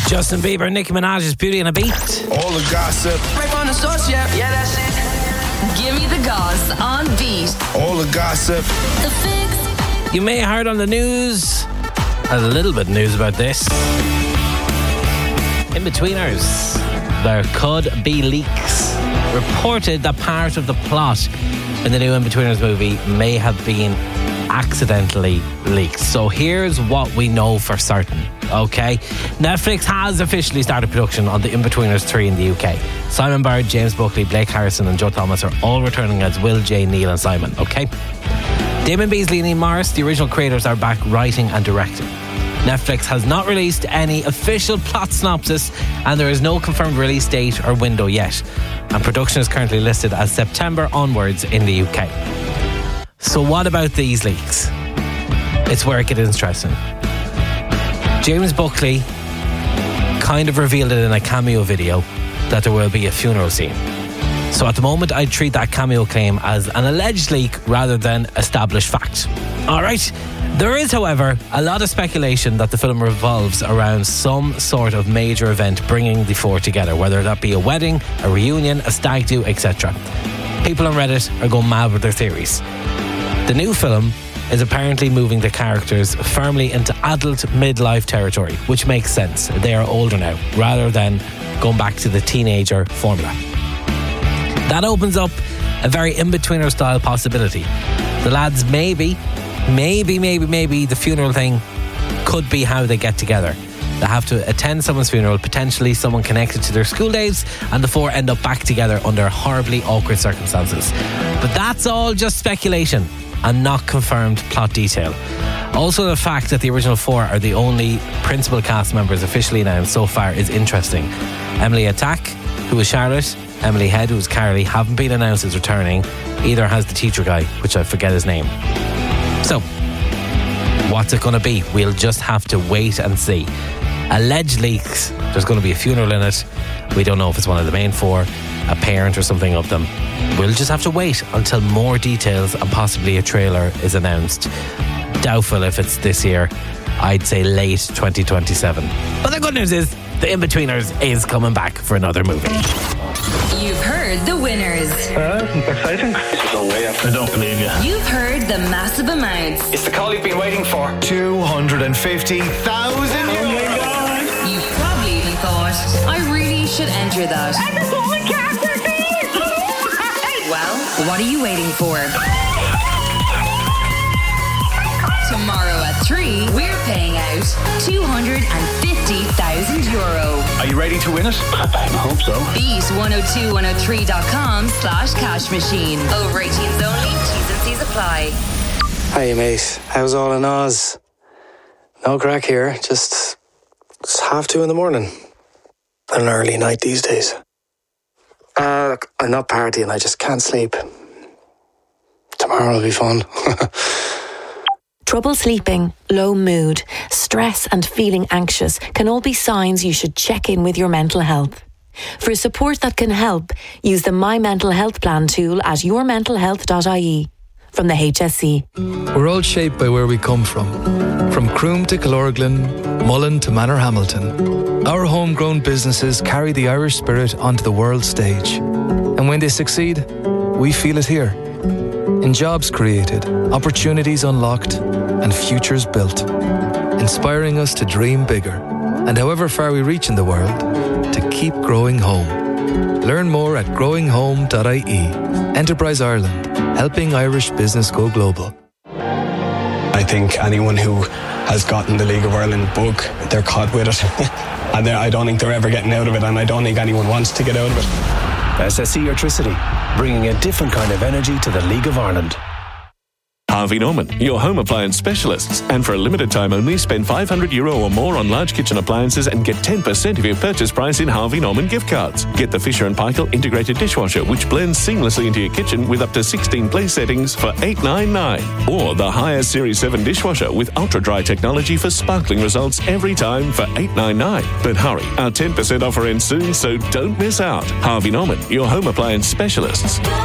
Justin Bieber, Nicki Minaj's Beauty and a Beat. All the gossip. Right on the source, yeah, that's it. Give me the goss on Beat. All the gossip. The Fix. You may have heard on the news, a little bit of news about this. In-betweeners, there could be leaks. Reported that part of the plot in the new In-Betweeners movie may have been accidentally leaked. So here's what we know for certain, okay? Netflix has officially started production on the In-Betweeners 3 in the UK. Simon Bird, James Buckley, Blake Harrison and Joe Thomas are all returning as Will, Jay, Neil and Simon, okay? Damon Beasley and Ian Morris, the original creators, are back writing and directing. Netflix has not released any official plot synopsis and there is no confirmed release date or window yet. And production is currently listed as September onwards in the UK. So what about these leaks? It's where it gets interesting. James Buckley kind of revealed it in a cameo video that there will be a funeral scene. So at the moment I'd treat that cameo claim as an alleged leak rather than established fact. Alright? There is, however, a lot of speculation that the film revolves around some sort of major event bringing the four together, whether that be a wedding, a reunion, a stag do, etc. People on Reddit are going mad with their theories. The new film is apparently moving the characters firmly into adult midlife territory, which makes sense. They are older now, rather than going back to the teenager formula. That opens up a very in-betweener style possibility. The lads maybe the funeral thing could be how they get together. They have to attend someone's funeral, potentially someone connected to their school days, and the four end up back together under horribly awkward circumstances. But that's all just speculation and not confirmed plot detail. Also, the fact that the original four are the only principal cast members officially announced so far is interesting. Emily Attack, who is Charlotte, Emily Head, who is Carly, haven't been announced as returning. Either has the teacher guy, which I forget his name. So, what's it going to be? We'll just have to wait and see. Alleged leaks, there's going to be a funeral in it. We don't know if it's one of the main four, a parent or something of them. We'll just have to wait until more details and possibly a trailer is announced. Doubtful if it's this year. I'd say late 2027. But the good news is the In-Betweeners is coming back for another movie. You've heard the winners. It's exciting. This is no way. I don't believe you. You've heard the massive amounts. It's the call you've been waiting for. 250,000 euros. You've probably even thought, I really should enter that. And the Poland character fees! Well, what are you waiting for? Tomorrow at 3, we're paying out 250,000 euro. Are you ready to win it? I hope so. Beat 102103.com/cash machine. Over 18s only. T's and C's apply. Hey mate, how's all in Oz? No crack here, just 2:30 in the morning. An early night these days. Look, I'm not partying, I just can't sleep. Tomorrow will be fun. Trouble sleeping, low mood, stress and feeling anxious can all be signs you should check in with your mental health. For support that can help, use the My Mental Health Plan tool at yourmentalhealth.ie from the HSE. We're all shaped by where we come from Croom to Killorglin, Mullen to Manorhamilton. Our homegrown businesses carry the Irish spirit onto the world stage. And when they succeed, we feel it here. In jobs created, opportunities unlocked, and futures built. Inspiring us to dream bigger, and however far we reach in the world, to keep growing home. Learn more at growinghome.ie. Enterprise Ireland, helping Irish business go global. I think anyone who has gotten the League of Ireland bug, they're caught with it. And I don't think they're ever getting out of it, and I don't think anyone wants to get out of it. SSE Electricity, bringing a different kind of energy to the League of Ireland. Harvey Norman, your home appliance specialists. And for a limited time only, spend €500 or more on large kitchen appliances and get 10% of your purchase price in Harvey Norman gift cards. Get the Fisher & Paykel integrated dishwasher, which blends seamlessly into your kitchen with up to 16 place settings for $899. Or the Haier Series 7 dishwasher with ultra-dry technology for sparkling results every time for $899. But hurry, our 10% offer ends soon, so don't miss out. Harvey Norman, your home appliance specialists.